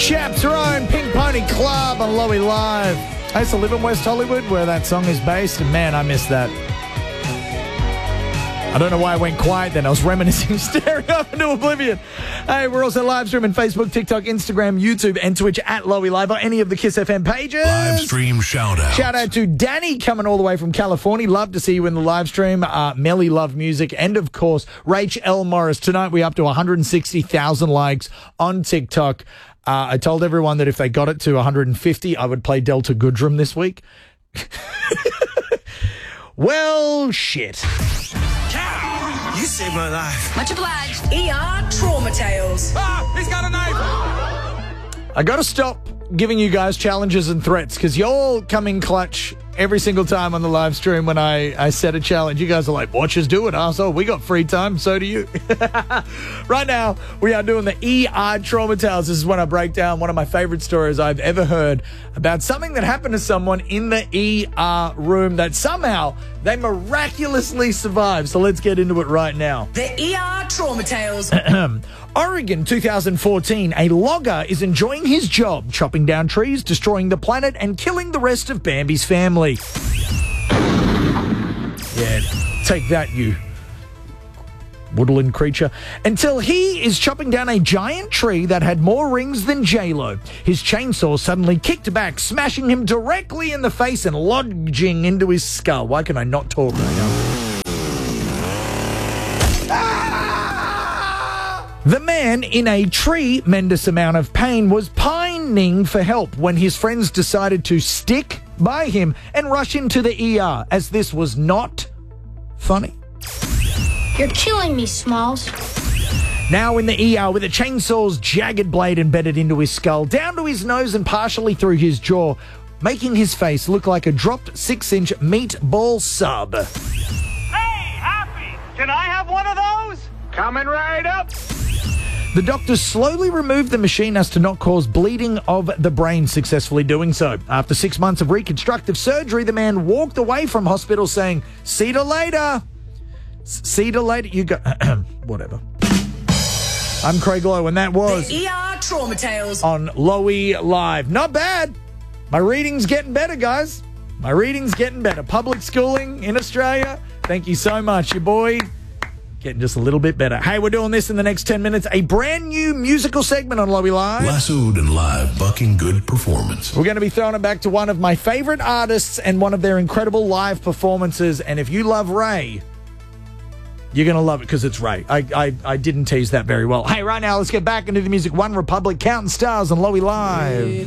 Chaps Own Pink Pony Club on Lowy Live. I used to live in West Hollywood where that song is based, and man, I miss that. I don't know why I went quiet then. I was reminiscing, staring up into oblivion. Hey, we're also live streaming Facebook, TikTok, Instagram, YouTube, and Twitch at Lowy Live or any of the Kiss FM pages. Live stream shout out. Shout out to Danny coming all the way from California. Love to see you in the live stream. Melly Love Music. And of course, Rach L. Morris. Tonight we're up to 160,000 likes on TikTok. I told everyone that if they got it to 150, I would play Delta Goodrum this week. Well, shit. You saved my life. Much obliged. ER Trauma Tales. Ah, he's got a knife. I got to stop giving you guys challenges and threats because y'all come in clutch every single time on the live stream when I set a challenge. You guys are like, watch us do it, arsehole. We got free time, so do you. Right now, we are doing the ER Trauma Tales. This is when I break down one of my favorite stories I've ever heard about something that happened to someone in the ER room that somehow they miraculously survived. So let's get into it right now. The ER Trauma Tales. Oregon, 2014. A logger is enjoying his job, chopping down trees, destroying the planet, and killing the rest of Bambi's family. Yeah, take that, you woodland creature. Until he is chopping down a giant tree that had more rings than J-Lo. His chainsaw suddenly kicked back, smashing him directly in the face and lodging into his skull. Why can I not talk right now? The man, in a tremendous amount of pain, was pining for help when his friends decided to stick by him and rush him to the ER, as this was not funny. You're killing me, Smalls. Now in the ER with a chainsaw's jagged blade embedded into his skull, down to his nose and partially through his jaw, making his face look like a dropped 6-inch meatball sub. Hey, Happy! Can I have one of those? Coming right up! The doctors slowly removed the machine as to not cause bleeding of the brain, successfully doing so. After 6 months of reconstructive surgery, the man walked away from hospital saying, "See you later. See you later." You go, whatever. I'm Craig Lowe, and that was The ER Trauma Tales on Lowy Live. Not bad. My reading's getting better, guys. My reading's getting better. Public schooling in Australia. Thank you so much, your boy. Getting just a little bit better. Hey, we're doing this in the next 10 minutes. A brand new musical segment on Lowy Live. Lassoed and live, bucking good performance. We're going to be throwing it back to one of my favorite artists and one of their incredible live performances. And if you love Ray, you're going to love it because it's Ray. I didn't tease that very well. Hey, right now, let's get back into the music. One Republic, Counting Stars on Lowy Live.